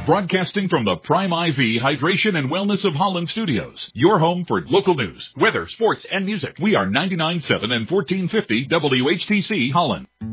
Broadcasting from the Prime IV Hydration and Wellness of Holland Studios. Your home for local news, weather, sports, and music. We are 99.7 and 1450 WHTC Holland.